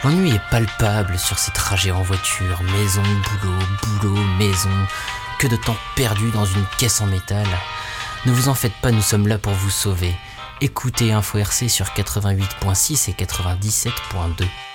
L'ennui est palpable sur ces trajets en voiture, maison, boulot, boulot, maison. Que de temps perdu dans une caisse en métal. Ne vous en faites pas, nous sommes là pour vous sauver. Écoutez Info RC sur 88.6 et 97.2.